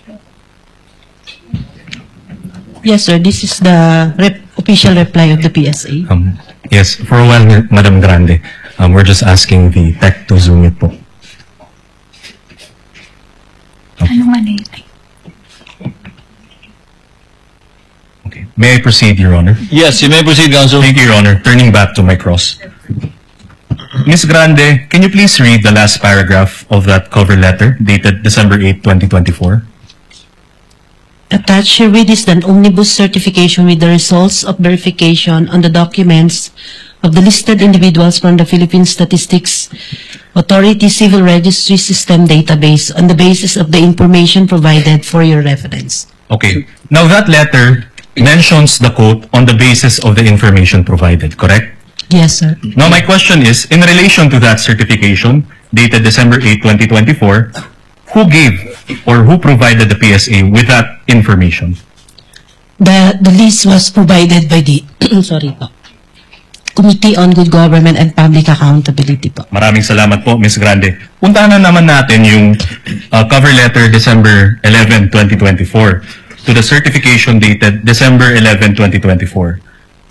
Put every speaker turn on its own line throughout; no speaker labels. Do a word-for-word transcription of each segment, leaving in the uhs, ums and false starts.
Yes, sir. This is the rep official reply of the P S A.
Um, yes, for a while, Madam Grande, um, we're just asking the tech to zoom it po.
Anong ano yun?
Okay. May I proceed, Your Honor?
Yes, you may proceed, Counsel.
Thank you, Your Honor. Turning back to my cross. Miz Grande, can you please read the last paragraph of that cover letter dated December eighth, twenty twenty-four?
Attached herewith is an omnibus certification with the results of verification on the documents of the listed individuals from the Philippine Statistics Authority Civil Registry System database on the basis of the information provided for your reference.
Okay. Now that letter mentions the quote on the basis of the information provided, correct?
Yes, sir.
Now my question is, in relation to that certification dated December eighth, twenty twenty-four, who gave or who provided the P S A with that information?
The, the list was provided by the sorry po, Committee on Good Government and Public Accountability po.
Maraming salamat po, Miz Grande. Puntahan na naman natin yung uh, cover letter December eleventh, twenty twenty-four to the certification dated December eleventh, twenty twenty-four.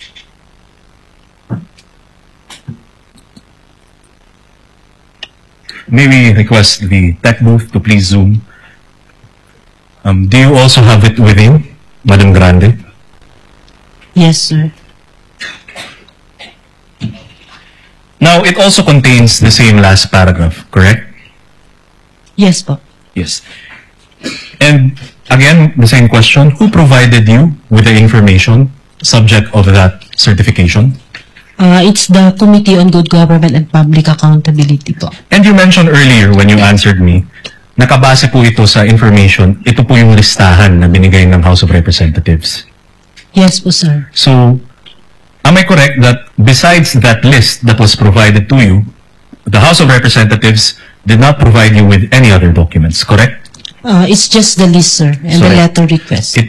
May we request the tech booth to please zoom? Um, do you also have it with you, Madam Grande?
Yes, sir.
Now, it also contains the same last paragraph, correct?
Yes po.
Yes. And again, the same question, who provided you with the information subject of that certification?
Uh, it's the Committee on Good Government and Public Accountability po.
And you mentioned earlier when you answered me, nakabase po ito sa information, ito po yung listahan na binigay ng House of Representatives.
Yes po, sir.
So, am I correct that besides that list that was provided to you, the House of Representatives did not provide you with any other documents, correct?
Uh, it's just the list, sir, and the
Sorry.
letter request.
It